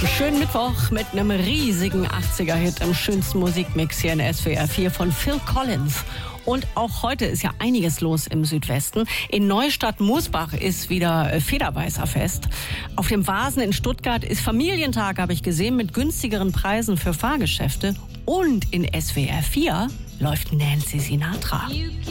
Schönen Mittwoch mit einem riesigen 80er-Hit im schönsten Musikmix hier in SWR 4 von Phil Collins. Und auch heute ist ja einiges los im Südwesten. In Neustadt-Mosbach ist wieder Federweißerfest. Auf dem Vasen in Stuttgart ist Familientag, habe ich gesehen, mit günstigeren Preisen für Fahrgeschäfte. Und in SWR 4 läuft Nancy Sinatra.